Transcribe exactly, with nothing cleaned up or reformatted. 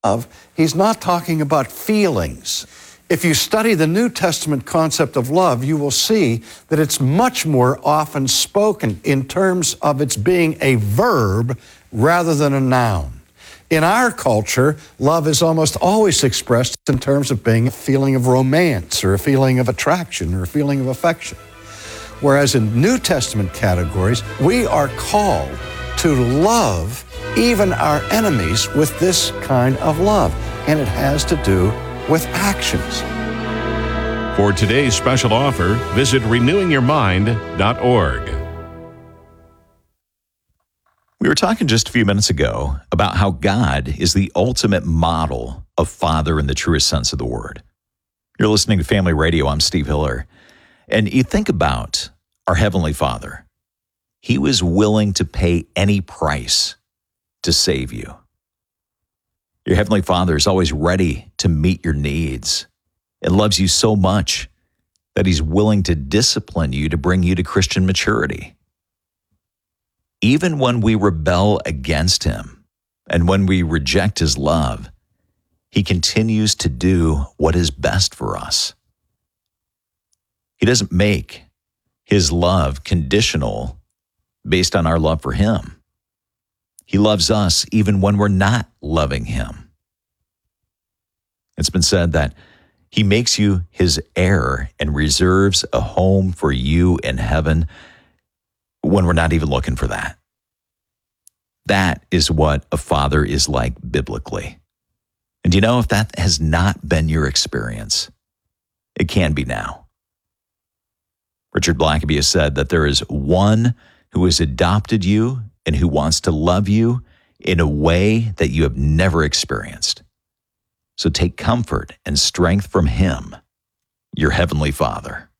love, he's not talking about feelings. If you study the New Testament concept of love, you will see that it's much more often spoken in terms of its being a verb rather than a noun. In our culture, love is almost always expressed in terms of being a feeling of romance or a feeling of attraction or a feeling of affection. Whereas in New Testament categories, we are called to love even our enemies with this kind of love, and it has to do with actions. For today's special offer, visit renewing your mind dot org. We were talking just a few minutes ago about how God is the ultimate model of father in the truest sense of the word. You're listening to Family Radio. I'm Steve Hiller. And you think about our Heavenly Father. He was willing to pay any price to save you. Your Heavenly Father is always ready to meet your needs and loves you so much that He's willing to discipline you to bring you to Christian maturity. Even when we rebel against Him and when we reject His love, He continues to do what is best for us. He doesn't make His love conditional based on our love for Him. He loves us even when we're not loving Him. It's been said that He makes you His heir and reserves a home for you in heaven when we're not even looking for that. That is what a father is like biblically. And you know, if that has not been your experience, it can be now. Richard Blackaby has said that there is one who has adopted you and who wants to love you in a way that you have never experienced. So take comfort and strength from Him, your Heavenly Father.